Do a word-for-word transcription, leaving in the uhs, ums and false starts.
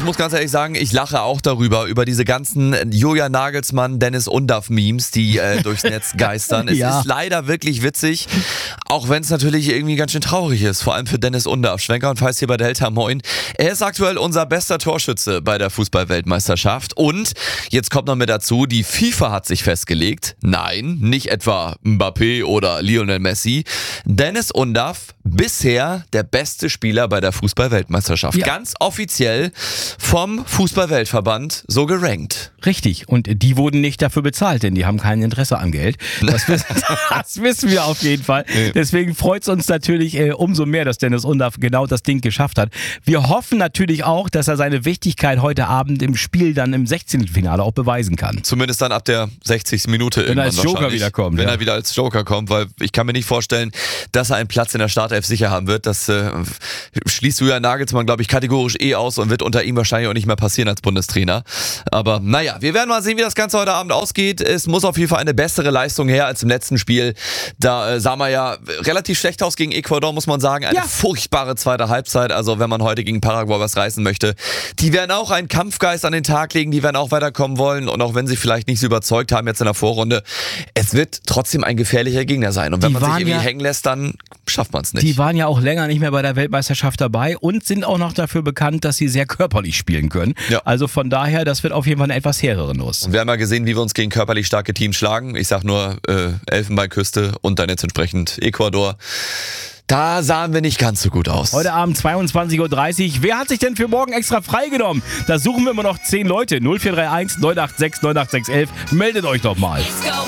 muss ganz ehrlich sagen, ich lache auch darüber, über diese ganzen Julian Nagelsmann, Dennis Undaff-Memes, die äh, durchs Netz geistern. Es Ja. ist leider wirklich witzig, auch wenn es natürlich irgendwie ganz schön traurig ist, vor allem für Dennis Undaff. Schwenker und Feist hier bei Delta, moin. Er ist aktuell unser bester Torschütze bei der Fußball-Weltmeisterschaft und jetzt kommt noch mit dazu, die FIFA hat sich festgelegt, nein, nicht etwa Mbappé oder Lionel Messi, Dennis Undaff bisher der beste Spieler bei der Fußball-Weltmeisterschaft. Ja. Ganz offiziell vom Fußball-Weltverband so gerankt. Richtig. Und die wurden nicht dafür bezahlt, denn die haben kein Interesse am Geld. Das wissen, das wissen wir auf jeden Fall. Deswegen freut es uns natürlich äh, umso mehr, dass Dennis Undaff genau das Ding geschafft hat. Wir hoffen natürlich auch, dass er seine Wichtigkeit heute Abend im Spiel dann im Sechzehntelfinale auch beweisen kann. Zumindest dann ab der sechzigsten Minute Wenn er irgendwann als Joker wahrscheinlich. wiederkommt, Wenn ja. er wieder als Joker kommt, weil ich kann mir nicht vorstellen, dass er einen Platz in der Startelf sicher haben wird. Das äh, schließt Julian Nagelsmann, glaube ich, kategorisch eh aus und wird unter ihm wahrscheinlich auch nicht mehr passieren als Bundestrainer. Aber naja, wir werden mal sehen, wie das Ganze heute Abend ausgeht. Es muss auf jeden Fall eine bessere Leistung her als im letzten Spiel. Da äh, sah man ja relativ schlecht aus gegen Ecuador, muss man sagen. Eine Ja. furchtbare zweite Halbzeit. Also wenn man heute gegen Paraguay was reißen möchte. Die werden auch einen Kampfgeist an den Tag legen. Die werden auch weiterkommen wollen. Und auch wenn sie vielleicht nicht so überzeugt haben jetzt in der Vorrunde, es wird trotzdem ein gefährlicher Gegner sein. Und wenn Die man sich waren irgendwie ja- hängen lässt, dann schafft man es nicht. Die waren ja auch länger nicht mehr bei der Weltmeisterschaft dabei und sind auch noch dafür bekannt, dass sie sehr körperlich spielen können. Ja. Also von daher, das wird auf jeden Fall eine etwas härtere Nuss. Und wir haben ja gesehen, wie wir uns gegen körperlich starke Teams schlagen. Ich sag nur äh, Elfenbeinküste und dann jetzt entsprechend Ecuador. Da sahen wir nicht ganz so gut aus. Heute Abend zweiundzwanzig Uhr dreißig. Wer hat sich denn für morgen extra freigenommen? Da suchen wir immer noch zehn Leute. null vier drei eins neun acht sechs neun acht sechs eins eins. Meldet euch doch mal. Let's go.